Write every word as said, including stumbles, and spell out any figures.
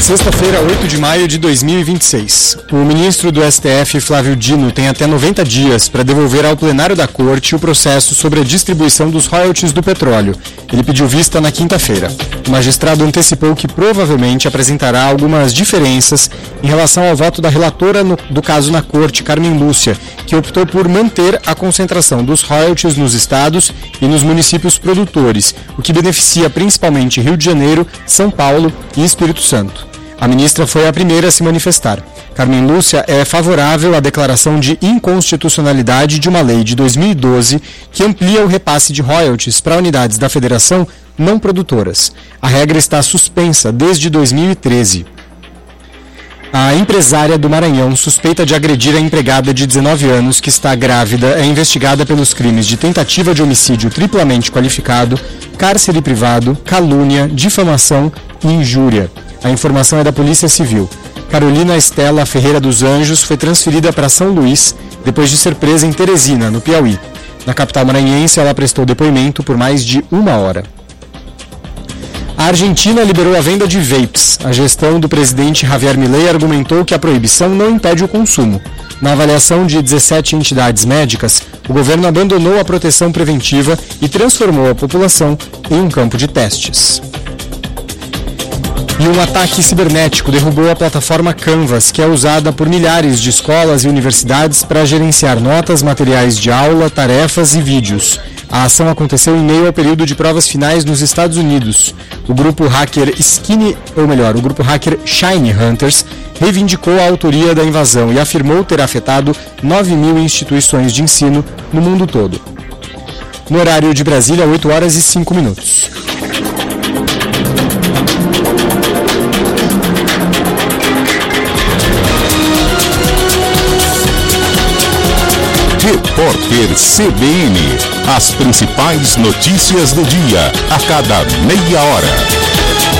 Sexta-feira, oito de maio de dois mil e vinte e seis. O ministro do S T F, Flávio Dino, tem até noventa dias para devolver ao plenário da Corte o processo sobre a distribuição dos royalties do petróleo. Ele pediu vista na quinta-feira. O magistrado antecipou que provavelmente apresentará algumas diferenças em relação ao voto da relatora no, do caso na Corte, Carmen Lúcia, que optou por manter a concentração dos royalties nos estados e nos municípios produtores, o que beneficia principalmente Rio de Janeiro, São Paulo e Espírito Santo. A ministra foi a primeira a se manifestar. Carmen Lúcia é favorável à declaração de inconstitucionalidade de uma lei de dois mil e doze que amplia o repasse de royalties para unidades da federação não produtoras. A regra está suspensa desde dois mil e treze. A empresária do Maranhão, suspeita de agredir a empregada de dezenove anos que está grávida, é investigada pelos crimes de tentativa de homicídio triplamente qualificado, cárcere privado, calúnia, difamação e injúria. A informação é da Polícia Civil. Carolina Estela Ferreira dos Anjos foi transferida para São Luís depois de ser presa em Teresina, no Piauí. Na capital maranhense, ela prestou depoimento por mais de uma hora. A Argentina liberou a venda de vapes. A gestão do presidente Javier Milei argumentou que a proibição não impede o consumo. Na avaliação de dezessete entidades médicas, o governo abandonou a proteção preventiva e transformou a população em um campo de testes. E um ataque cibernético derrubou a plataforma Canvas, que é usada por milhares de escolas e universidades para gerenciar notas, materiais de aula, tarefas e vídeos. A ação aconteceu em meio ao período de provas finais nos Estados Unidos. O grupo hacker Skinny, ou melhor, o grupo hacker Shiny Hunters, reivindicou a autoria da invasão e afirmou ter afetado nove mil instituições de ensino no mundo todo. No horário de Brasília, oito horas e cinco minutos. Repórter C B N. As principais notícias do dia, a cada meia hora.